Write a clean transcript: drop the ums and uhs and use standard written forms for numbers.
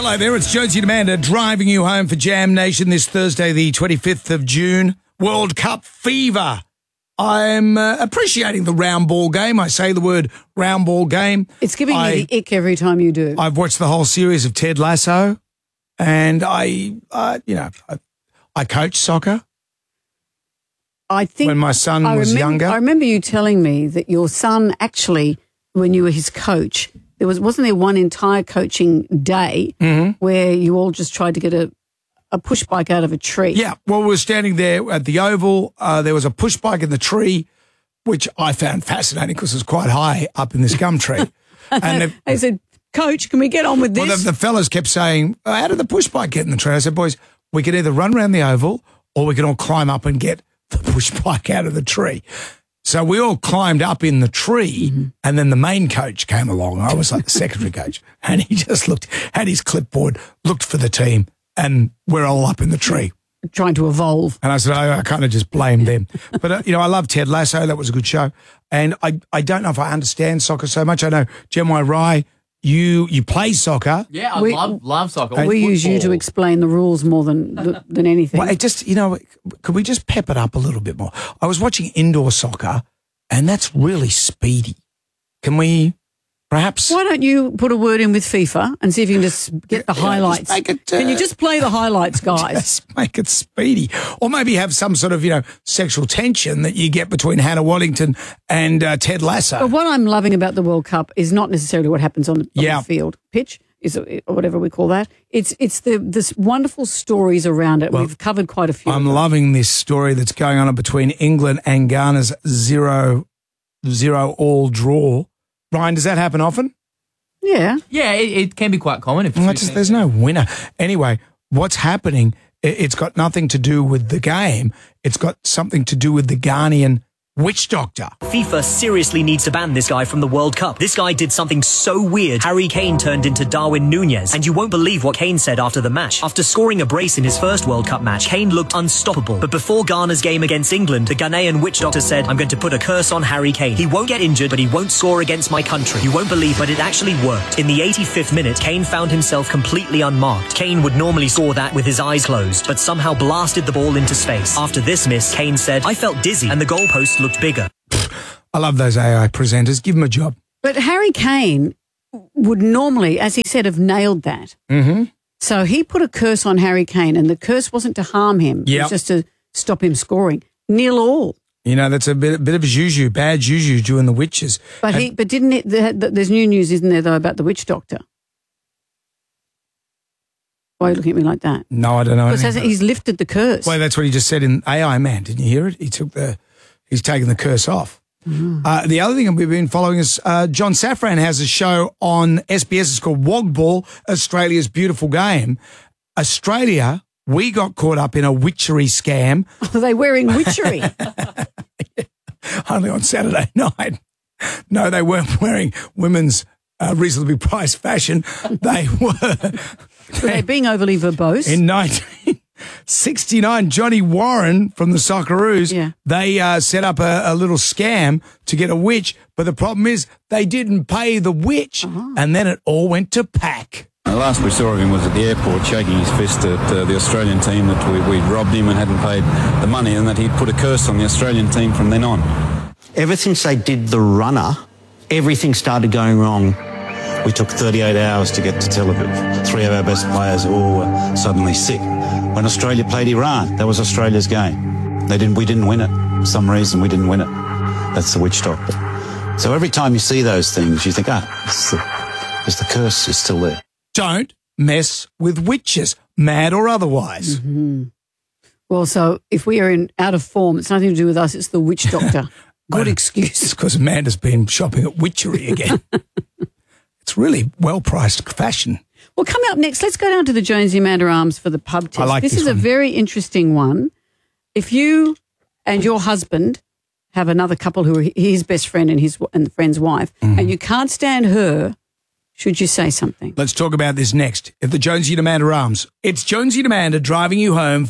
Hello there, it's Jonesy and Amanda driving you home for Jam Nation this Thursday, the 25th of June. World Cup fever. I'm appreciating the round ball game. I say the word round ball game. It's giving me the ick every time you do. I've watched the whole series of Ted Lasso, and I coach soccer. I think when my son was younger. I remember you telling me that your son actually, when you were his coach, wasn't there one entire coaching day where you all just tried to get a push bike out of a tree? Yeah, well, we were standing there at the Oval. There was a push bike in the tree, which I found fascinating because it was quite high up in this gum tree. And they said, Coach, can we get on with this? Well, the fellas kept saying, how did the push bike get in the tree? I said, boys, we can either run around the Oval or we can all climb up and get the push bike out of the tree. So we all climbed up in the tree, and then the main coach came along. I was like the secondary coach, and he just had his clipboard, looked for the team, and we're all up in the tree. Trying to evolve. And I said, I kind of just blamed them. But, I love Ted Lasso. That was a good show. And I don't know if I understand soccer so much. I know, Gemma Rye, you play soccer. Yeah, I love soccer. We use you to explain the rules more than anything. Well, could we just pep it up a little bit more? I was watching indoor soccer, and that's really speedy. Can we perhaps... Why don't you put a word in with FIFA and see if you can just get the highlights? Can you just play the highlights, guys? Just make it speedy. Or maybe have some sort of, sexual tension that you get between Hannah Waddington and Ted Lasso. But what I'm loving about the World Cup is not necessarily what happens on the field, pitch, or whatever we call that. It's this wonderful stories around it. Well, we've covered quite a few. I'm loving this story that's going on between England and Ghana's 0-0 all draw. Ryan, does that happen often? Yeah. Yeah, it can be quite common. There's no winner. Anyway, what's happening, it's got nothing to do with the game. It's got something to do with the Ghanaian witch doctor. FIFA seriously needs to ban this guy from the World Cup. This guy did something so weird. Harry Kane turned into Darwin Núñez, and you won't believe what Kane said after the match. After scoring a brace in his first World Cup match, Kane looked unstoppable. But before Ghana's game against England, the Ghanaian witch doctor said, I'm going to put a curse on Harry Kane. He won't get injured, but he won't score against my country. You won't believe, but it actually worked. In the 85th minute, Kane found himself completely unmarked. Kane would normally score that with his eyes closed, but somehow blasted the ball into space. After this miss, Kane said, I felt dizzy, and the goalpost looked bigger. I love those AI presenters. Give them a job. But Harry Kane would normally, as he said, have nailed that. Mm-hmm. So he put a curse on Harry Kane, and the curse wasn't to harm him. Yep. It was just to stop him scoring. 0-0. That's a bit of juju, bad juju doing the witches. But there's new news, isn't there, though, about the witch doctor? Why are you looking at me like that? No, I don't know. Because he's lifted the curse. Well, that's what he just said in AI Man. Didn't you hear it? He's taken the curse off. Mm. The other thing we've been following is John Safran has a show on SBS. It's called Wogball, Australia's Beautiful Game. Australia, we got caught up in a witchery scam. Are they wearing witchery? Only on Saturday night. No, they weren't wearing women's reasonably priced fashion. They were. Were they being overly verbose? In 1969, Johnny Warren from the Socceroos, they set up a little scam to get a witch, but the problem is they didn't pay the witch, and then it all went to pack. The last we saw of him was at the airport shaking his fist at the Australian team that we'd robbed him and hadn't paid the money, and that he'd put a curse on the Australian team from then on. Ever since they did the runner, everything started going wrong. We took 38 hours to get to Tel Aviv. 3 of our best players all were suddenly sick. When Australia played Iran, that was Australia's game. We didn't win it. For some reason, we didn't win it. That's the witch doctor. So every time you see those things, you think, the curse is still there. Don't mess with witches, mad or otherwise. Mm-hmm. Well, so if we are out of form, it's nothing to do with us, it's the witch doctor. Good excuse. It's because Amanda's been shopping at witchery again. It's really well-priced fashion. Well, coming up next, let's go down to the Jonesy Amanda Arms for the pub test. I like this is one. A very interesting one. If you and your husband have another couple who are his best friend and the friend's wife, and you can't stand her, should you say something? Let's talk about this next. At the Jonesy and Amanda Arms, it's Jonesy and Amanda driving you home